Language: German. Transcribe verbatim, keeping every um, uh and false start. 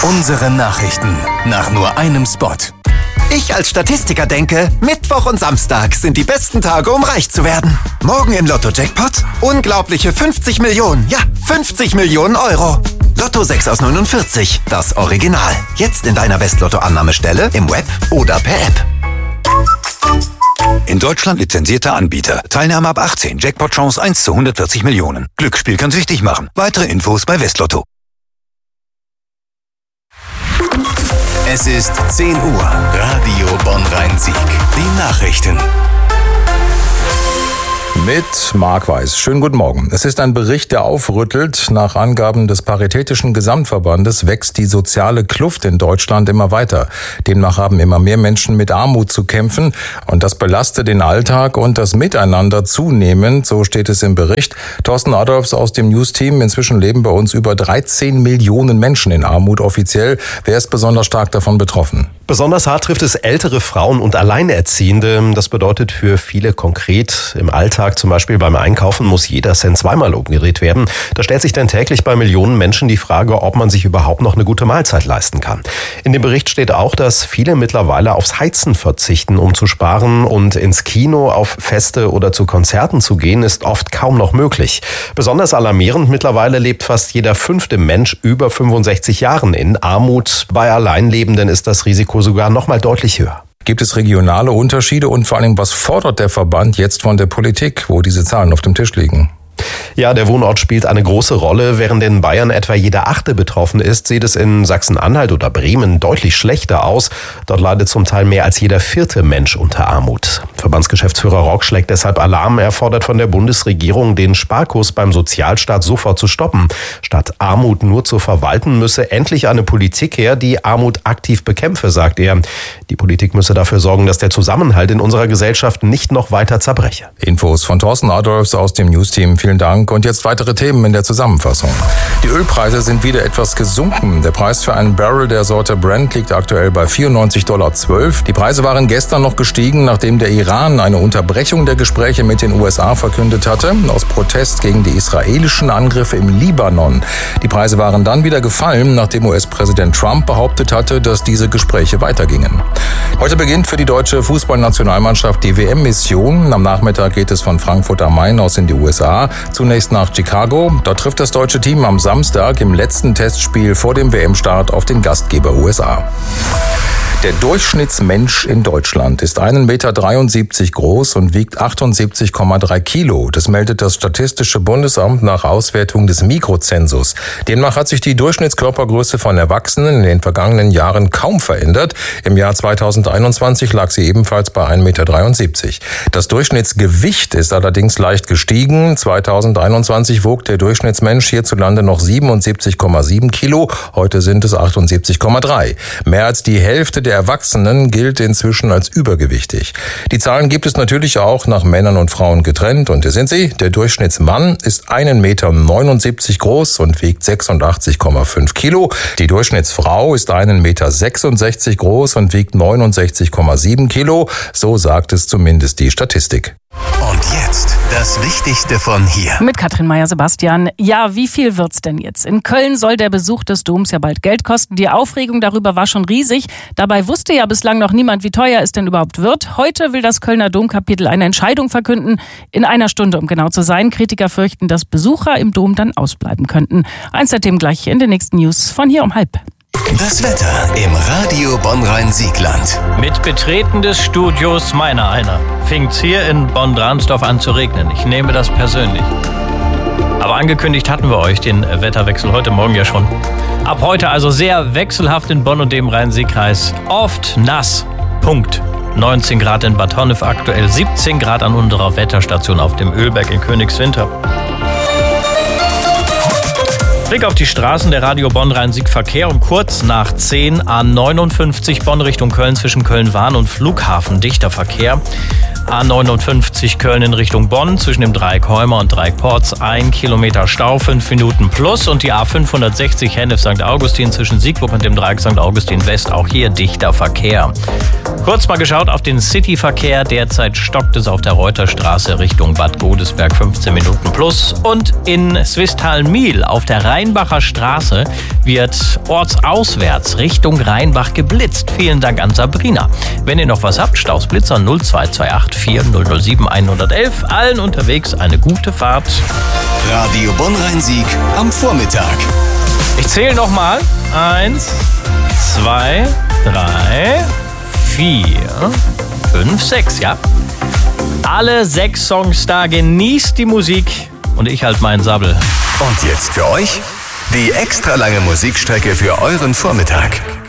Unsere Nachrichten nach nur einem Spot. Ich als Statistiker denke, Mittwoch und Samstag sind die besten Tage, um reich zu werden. Morgen im Lotto-Jackpot unglaubliche fünfzig Millionen, ja, fünfzig Millionen Euro. Lotto sechs aus neunundvierzig, das Original. Jetzt in deiner Westlotto-Annahmestelle, im Web oder per App. In Deutschland lizenzierter Anbieter. Teilnahme ab achtzehn. Jackpot-Chance eins zu hundertvierzig Millionen. Glücksspiel kann süchtig machen. Weitere Infos bei Westlotto. Es ist zehn Uhr. Radio Bonn-Rhein-Sieg. Die Nachrichten. Mit Marc Weiß. Schönen guten Morgen. Es ist ein Bericht, der aufrüttelt. Nach Angaben des Paritätischen Gesamtverbandes wächst die soziale Kluft in Deutschland immer weiter. Demnach haben immer mehr Menschen mit Armut zu kämpfen und das belastet den Alltag und das Miteinander zunehmend, so steht es im Bericht. Thorsten Adolfs aus dem News-Team. Inzwischen leben bei uns über dreizehn Millionen Menschen in Armut offiziell. Wer ist besonders stark davon betroffen? Besonders hart trifft es ältere Frauen und Alleinerziehende. Das bedeutet für viele konkret im Alltag, zum Beispiel beim Einkaufen, muss jeder Cent zweimal umgedreht werden. Da stellt sich dann täglich bei Millionen Menschen die Frage, ob man sich überhaupt noch eine gute Mahlzeit leisten kann. In dem Bericht steht auch, dass viele mittlerweile aufs Heizen verzichten, um zu sparen, und ins Kino, auf Feste oder zu Konzerten zu gehen, ist oft kaum noch möglich. Besonders alarmierend, mittlerweile lebt fast jeder fünfte Mensch über fünfundsechzig Jahren in Armut. Bei Alleinlebenden ist das Risiko sogar noch mal deutlich höher. Gibt es regionale Unterschiede und vor allem, was fordert der Verband jetzt von der Politik, wo diese Zahlen auf dem Tisch liegen? Ja, der Wohnort spielt eine große Rolle. Während in Bayern etwa jeder Achte betroffen ist, sieht es in Sachsen-Anhalt oder Bremen deutlich schlechter aus. Dort leidet zum Teil mehr als jeder vierte Mensch unter Armut. Verbandsgeschäftsführer Rock schlägt deshalb Alarm. Er fordert von der Bundesregierung, den Sparkurs beim Sozialstaat sofort zu stoppen. Statt Armut nur zu verwalten, müsse endlich eine Politik her, die Armut aktiv bekämpfe, sagt er. Die Politik müsse dafür sorgen, dass der Zusammenhalt in unserer Gesellschaft nicht noch weiter zerbreche. Infos von Thorsten Adolfs aus dem News-Team. Vielen Dank. Und jetzt weitere Themen in der Zusammenfassung. Die Ölpreise sind wieder etwas gesunken. Der Preis für einen Barrel der Sorte Brent liegt aktuell bei vierundneunzig Komma zwölf Dollar. Die Preise waren gestern noch gestiegen, nachdem der Iran eine Unterbrechung der Gespräche mit den U S A verkündet hatte, aus Protest gegen die israelischen Angriffe im Libanon. Die Preise waren dann wieder gefallen, nachdem U S-Präsident Trump behauptet hatte, dass diese Gespräche weitergingen. Heute beginnt für die deutsche Fußballnationalmannschaft die W M-Mission. Am Nachmittag geht es von Frankfurt am Main aus in die U S A. Zunächst nach Chicago. Dort trifft das deutsche Team am Samstag im letzten Testspiel vor dem W M-Start auf den Gastgeber U S A. Der Durchschnittsmensch in Deutschland ist ein Meter dreiundsiebzig groß und wiegt achtundsiebzig Komma drei Kilo. Das meldet das Statistische Bundesamt nach Auswertung des Mikrozensus. Demnach hat sich die Durchschnittskörpergröße von Erwachsenen in den vergangenen Jahren kaum verändert. Im Jahr zweitausendeinundzwanzig lag sie ebenfalls bei ein Meter dreiundsiebzig. Das Durchschnittsgewicht ist allerdings leicht gestiegen. zweitausendeinundzwanzig wog der Durchschnittsmensch hierzulande noch siebenundsiebzig Komma sieben Kilo. Heute sind es achtundsiebzig Komma drei. Mehr als die Hälfte der Erwachsenen gilt inzwischen als übergewichtig. Die Zahlen gibt es natürlich auch nach Männern und Frauen getrennt. Und hier sind sie. Der Durchschnittsmann ist ein Meter neunundsiebzig groß und wiegt sechsundachtzig Komma fünf Kilo. Die Durchschnittsfrau ist ein Meter sechsundsechzig groß und wiegt neunundsechzig Komma sieben Kilo. So sagt es zumindest die Statistik. Und jetzt das Wichtigste von hier. Mit Katrin Meyer-Sebastian. Ja, wie viel wird's denn jetzt? In Köln soll der Besuch des Doms ja bald Geld kosten. Die Aufregung darüber war schon riesig. Dabei wusste ja bislang noch niemand, wie teuer es denn überhaupt wird. Heute will das Kölner Domkapitel eine Entscheidung verkünden. In einer Stunde, um genau zu sein. Kritiker fürchten, dass Besucher im Dom dann ausbleiben könnten. Eins der Themen gleich in den nächsten News von hier um halb. Das Wetter im Radio Bonn-Rhein-Siegland. Mit Betreten des Studios meiner einer fing's hier in Bonn-Dransdorf an zu regnen. Ich nehme das persönlich. Aber angekündigt hatten wir euch den Wetterwechsel heute Morgen ja schon. Ab heute also sehr wechselhaft in Bonn und dem Rhein-Sieg-Kreis. Oft nass. Punkt. neunzehn Grad in Bad Honnef, aktuell siebzehn Grad an unserer Wetterstation auf dem Ölberg in Königswinter. Blick auf die Straßen der Radio Bonn-Rhein-Sieg-Verkehr um kurz nach zehn. A neunundfünfzig Bonn Richtung Köln zwischen Köln-Wahn und Flughafen. Dichter Verkehr. A neunundfünfzig Köln in Richtung Bonn zwischen dem Dreieck Heumer und Dreieck Porz. Ein Kilometer Stau, fünf Minuten plus. Und die A fünfhundertsechzig Hennef Sankt Augustin zwischen Siegburg und dem Dreieck Sankt Augustin West. Auch hier dichter Verkehr. Kurz mal geschaut auf den Cityverkehr. Derzeit stockt es auf der Reuterstraße Richtung Bad Godesberg fünfzehn Minuten plus. Und in Swisttal-Miel auf der Rheinbacher Straße wird ortsauswärts Richtung Rheinbach geblitzt. Vielen Dank an Sabrina. Wenn ihr noch was habt, Staus Blitzer null zwei zwei acht vier null null sieben eins eins eins. Allen unterwegs eine gute Fahrt. Radio Bonn-Rhein-Sieg am Vormittag. Ich zähle nochmal. Eins, zwei, drei, vier, fünf, sechs, ja. Alle sechs Songs da, genießt die Musik und ich halt meinen Sabbel. Und jetzt für euch die extra lange Musikstrecke für euren Vormittag.